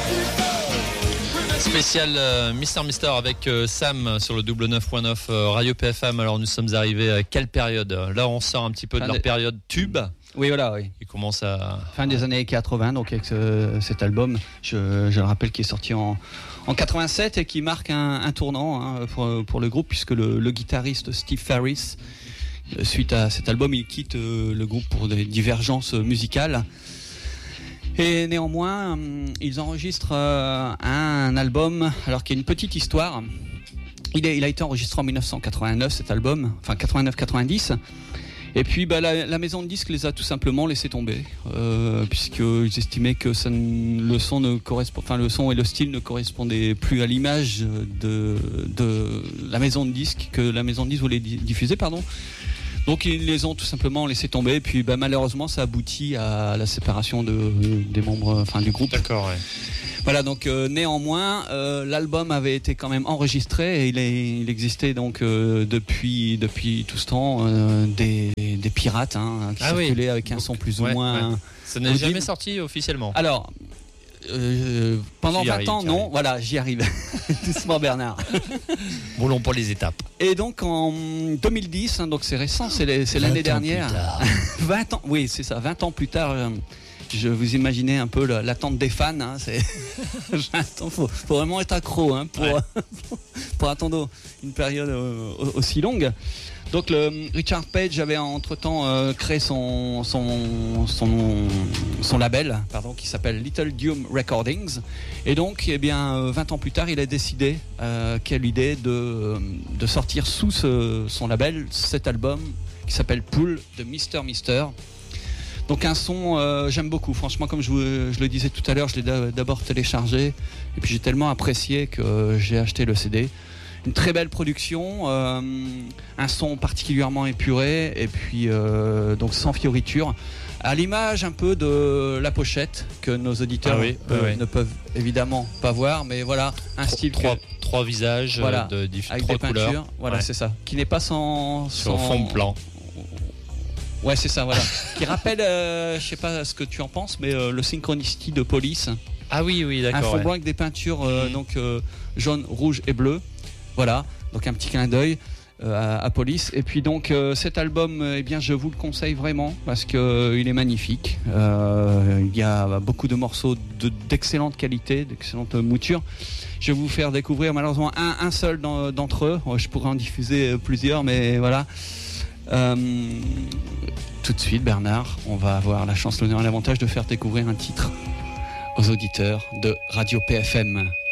Spécial Mister avec Sam sur le double 9.9 Radio PFM. Alors nous sommes arrivés à quelle période ? Là on sort un petit peu de leur période tube. Oui, voilà, oui. Ils commencent à... Fin des années 80, donc avec cet album, je le rappelle, qui est sorti en 87 et qui marque un tournant pour le groupe, puisque le guitariste Steve Farris, suite à cet album, il quitte le groupe pour des divergences musicales. Et néanmoins, ils enregistrent un album, alors qu'il y a une petite histoire. Il a été enregistré en 1989, cet album, enfin 89-90. Et puis la maison de disques les a tout simplement laissé tomber, puisqu'ils estimaient que le son et le style ne correspondaient plus à l'image de la maison de disques que la maison de disques voulait diffuser, pardon. Donc ils les ont tout simplement laissé tomber, et puis malheureusement ça aboutit à la séparation des membres, du groupe. D'accord, ouais. Voilà, donc néanmoins l'album avait été quand même enregistré, et il existait donc depuis tout ce temps des pirates qui circulaient avec un son plus ou moins. Ouais. Ça n'est jamais sorti officiellement. Alors pendant 20 ans, non, voilà, j'y arrive. Doucement, Bernard. Roulons pour les étapes. Et donc en 2010, donc c'est récent, c'est l'année dernière. 20 ans, oui, c'est ça, 20 ans plus tard. Je vous imaginez un peu l'attente des fans. C'est 20 ans, faut vraiment être accro pour attendre une période aussi longue. Donc Richard Page avait entre-temps créé son label, qui s'appelle Little Doom Recordings. Et donc, 20 ans plus tard, il a décidé, quelle idée, de sortir sous son label cet album qui s'appelle Pool de Mister. Donc un son, j'aime beaucoup. Franchement, comme je le disais tout à l'heure, je l'ai d'abord téléchargé, et puis j'ai tellement apprécié que j'ai acheté le CD. Une très belle production, un son particulièrement épuré, et puis donc sans fioritures, à l'image un peu de la pochette que nos auditeurs ne peuvent évidemment pas voir, mais voilà, style trois visages, avec trois des couleurs. peintures, voilà, c'est ça, qui n'est pas sans fond blanc. Ouais, c'est ça, voilà. Qui rappelle, je sais pas ce que tu en penses, mais le Synchronicity de Police. Ah oui, d'accord. Un fond blanc avec des peintures jaune, rouge et bleu. Voilà, donc un petit clin d'œil à Police. Et puis donc cet album, je vous le conseille vraiment parce qu'il est magnifique. Il y a beaucoup de morceaux d'excellente qualité, d'excellente mouture. Je vais vous faire découvrir malheureusement un seul d'entre eux. Je pourrais en diffuser plusieurs, mais voilà. Tout de suite, Bernard, on va avoir la chance, l'honneur et l'avantage de faire découvrir un titre aux auditeurs de Radio PFM.